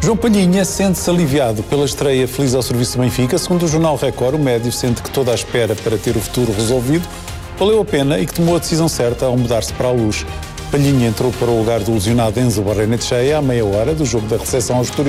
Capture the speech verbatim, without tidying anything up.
João Palhinha sente-se aliviado pela estreia feliz ao serviço do Benfica. Segundo o jornal Record, o médio sente que toda a espera para ter o futuro resolvido valeu a pena e que tomou a decisão certa ao mudar-se para a Luz. Palhinha entrou para o lugar do lesionado Enzo Barrenetxeia à meia hora do jogo da recepção ao Estoril.